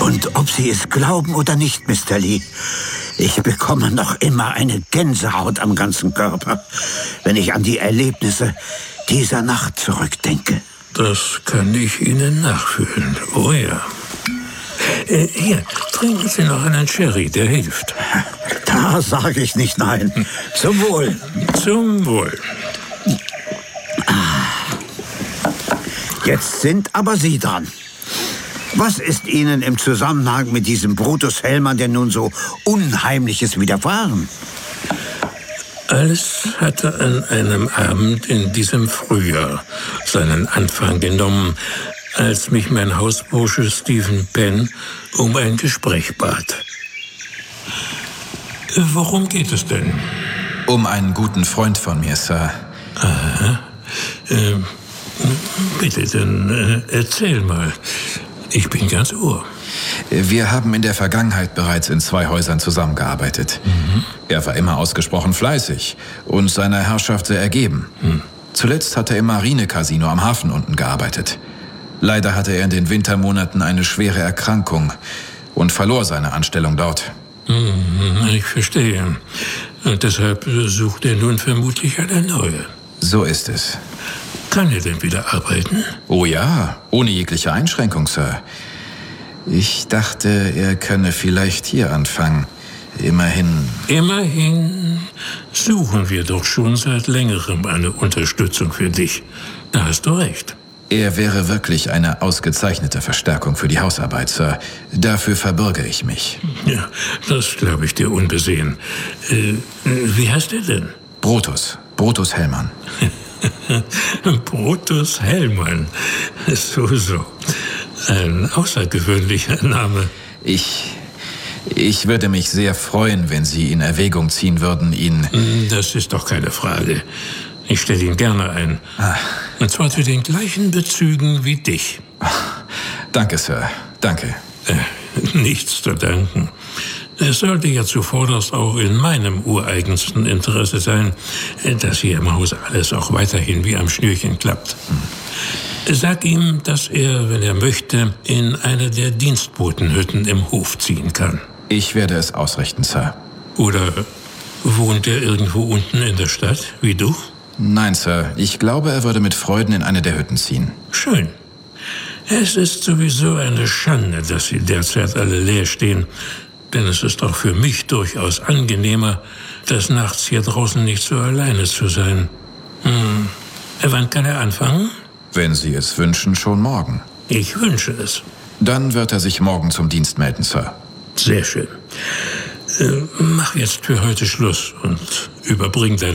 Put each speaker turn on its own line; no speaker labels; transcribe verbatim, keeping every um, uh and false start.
Und ob Sie es glauben oder nicht, Mister Lee, ich bekomme noch immer eine Gänsehaut am ganzen Körper, wenn ich an die Erlebnisse dieser Nacht zurückdenke.
Das kann ich Ihnen nachfühlen. Oh ja. Äh, hier, trinken Sie noch einen Sherry, der hilft.
Da sage ich nicht nein. Zum Wohl.
Zum Wohl.
Jetzt sind aber Sie dran. Was ist Ihnen im Zusammenhang mit diesem Brutus Hellmann denn nun so Unheimliches widerfahren?
Alles hatte an einem Abend in diesem Frühjahr seinen Anfang genommen, als mich mein Hausbursche Stephen Penn um ein Gespräch bat. Worum geht es denn?
Um einen guten Freund von mir, Sir.
Aha. Äh, bitte, dann äh, erzähl mal. Ich bin ganz Ohr.
Wir haben in der Vergangenheit bereits in zwei Häusern zusammengearbeitet. Mhm. Er war immer ausgesprochen fleißig und seiner Herrschaft sehr ergeben. Mhm. Zuletzt hat er im Marine-Casino am Hafen unten gearbeitet. Leider hatte er in den Wintermonaten eine schwere Erkrankung und verlor seine Anstellung dort.
Mhm, ich verstehe. Und deshalb sucht er nun vermutlich eine neue.
So ist es.
Kann er denn wieder arbeiten?
Oh ja, ohne jegliche Einschränkung, Sir. Ich dachte, er könne vielleicht hier anfangen. Immerhin...
Immerhin suchen wir doch schon seit längerem eine Unterstützung für dich. Da hast du recht.
Er wäre wirklich eine ausgezeichnete Verstärkung für die Hausarbeit, Sir. Dafür verbürge ich mich.
Ja, das glaube ich dir unbesehen. Äh, wie heißt er denn?
Brutus. Brutus Hellmann.
Brutus Hellmann. So, so. Ein außergewöhnlicher Name.
Ich... Ich würde mich sehr freuen, wenn Sie in Erwägung ziehen würden, ihn...
Das ist doch keine Frage. Ich stelle ihn gerne ein.
Ah.
Und zwar zu den gleichen Bezügen wie dich.
Danke, Sir. Danke.
Äh, nichts zu danken. Es sollte ja zuvorderst auch in meinem ureigensten Interesse sein, dass hier im Haus alles auch weiterhin wie am Schnürchen klappt. Hm. Sag ihm, dass er, wenn er möchte, in eine der Dienstbotenhütten im Hof ziehen kann.
Ich werde es ausrichten, Sir.
Oder wohnt er irgendwo unten in der Stadt, wie du?
Nein, Sir. Ich glaube, er würde mit Freuden in eine der Hütten ziehen.
Schön. Es ist sowieso eine Schande, dass sie derzeit alle leer stehen. Denn es ist auch für mich durchaus angenehmer, des Nachts hier draußen nicht so alleine zu sein. Hm. Wann kann er anfangen?
Wenn Sie es wünschen, schon morgen.
Ich wünsche es.
Dann wird er sich morgen zum Dienst melden, Sir.
Sehr schön. Äh, mach jetzt für heute Schluss und überbring deine